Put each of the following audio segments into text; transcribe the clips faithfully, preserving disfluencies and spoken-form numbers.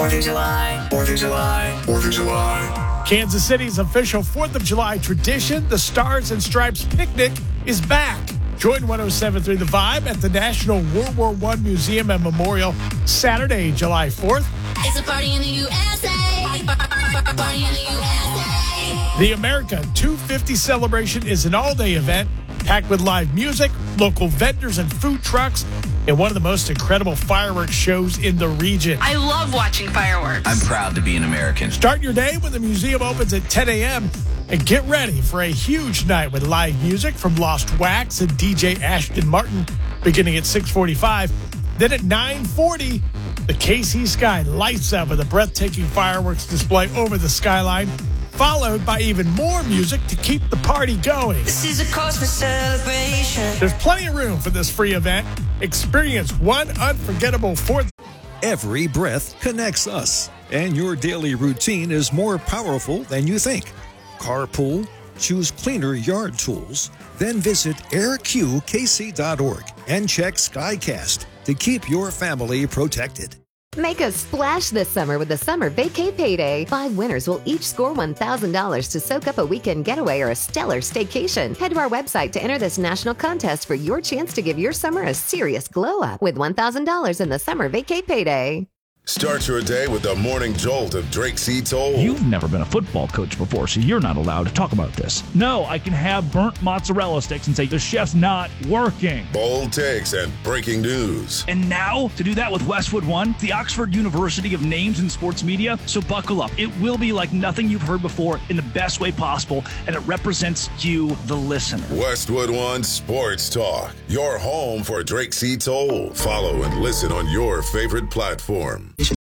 fourth of July, fourth of July, fourth of July. Kansas City's official fourth of July tradition, the Stars and Stripes Picnic, is back. Join one oh seven point three The Vibe at the National World War One Museum and Memorial Saturday, July fourth. It's a party in the U S A. Party in the U S A. The America two fifty celebration is an all-day event packed with live music, local vendors and food trucks, and one of the most incredible fireworks shows in the region. I love watching fireworks. I'm proud to be an American. Start your day when the museum opens at ten a.m. and get ready for a huge night with live music from Lost Wax and D J Ashton Martin beginning at six forty-five. Then at nine forty, the K C sky lights up with a breathtaking fireworks display over the skyline, followed by even more music to keep the party going. This is a cause for celebration. There's plenty of room for this free event. Experience one unforgettable fourth. Every breath connects us, and your daily routine is more powerful than you think. Carpool, choose cleaner yard tools, then visit air q k c dot org and check SkyCast to keep your family protected. Make a splash this summer with the Summer Vacay Payday. Five winners will each score one thousand dollars to soak up a weekend getaway or a stellar staycation. Head to our website to enter this national contest for your chance to give your summer a serious glow up with one thousand dollars in the Summer Vacay Payday. Start your day with the morning jolt of Drake C. Toll. You've never been a football coach before, so you're not allowed to talk about this. No, I can have burnt mozzarella sticks and say the chef's not working. Bold takes and breaking news. And now, to do that with Westwood One, the Oxford University of Names in Sports Media. So buckle up. It will be like nothing you've heard before in the best way possible, and it represents you, the listener. Westwood One Sports Talk, your home for Drake C. Toll. Follow and listen on your favorite platform.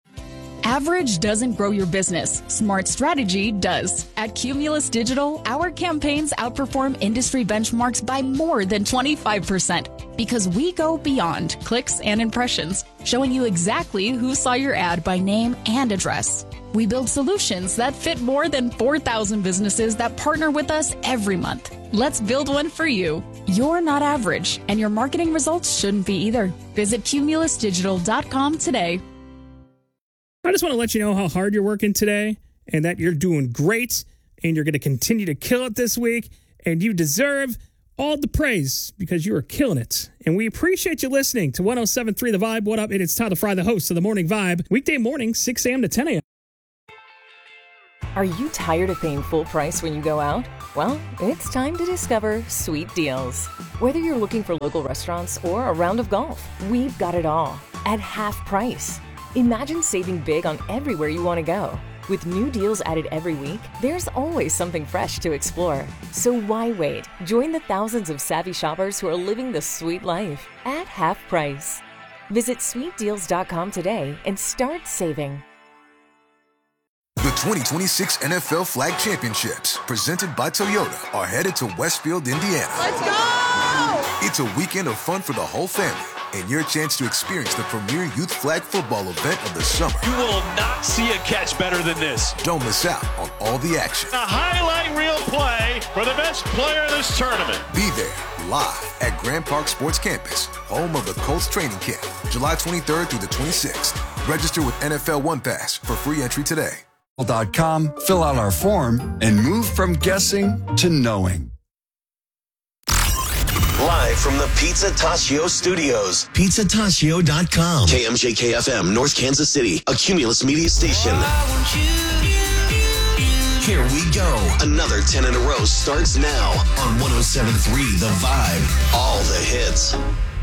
Average doesn't grow your business. Smart strategy does. At Cumulus Digital, our campaigns outperform industry benchmarks by more than twenty-five percent because we go beyond clicks and impressions, showing you exactly who saw your ad by name and address. We build solutions that fit more than four thousand businesses that partner with us every month. Let's build one for you. You're not average, and your marketing results shouldn't be either. Visit cumulus digital dot com today. I just want to let you know how hard you're working today and that you're doing great and you're going to continue to kill it this week, and you deserve all the praise because you are killing it. And we appreciate you listening to one oh seven point three The Vibe. What up? It is Todd the Fry, the host of the Morning Vibe. Weekday morning, six a.m. to ten a.m. Are you tired of paying full price when you go out? Well, it's time to discover Sweet Deals. Whether you're looking for local restaurants or a round of golf, we've got it all at half price. Imagine saving big on everywhere you want to go. With new deals added every week, there's always something fresh to explore. So why wait? Join the thousands of savvy shoppers who are living the sweet life at half price. Visit sweet deals dot com today and start saving. The twenty twenty-six N F L Flag Championships, presented by Toyota, are headed to Westfield, Indiana. Let's go! It's a weekend of fun for the whole family, and your chance to experience the premier youth flag football event of the summer. You will not see a catch better than this. Don't miss out on all the action. A highlight reel play for the best player of this tournament. Be there live at Grand Park Sports Campus, home of the Colts training camp, July twenty-third through the twenty-sixth. Register with N F L One Pass for free entry today. dot com, fill out our form, and move from guessing to knowing. Live from the Pizza Tacio Studios. pizza tacio dot com. K M J K F M, North Kansas City, a Cumulus Media station. Here we go. Another ten in a row starts now on one oh seven point three The Vibe. All the hits.